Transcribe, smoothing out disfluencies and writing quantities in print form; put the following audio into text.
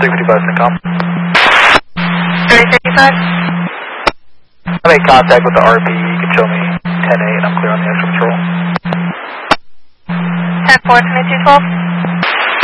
355 Syncom. 3055? I made contact with the RP. You can show me 10-8 and I'm clear on the extra patrol. 10-4, 2212?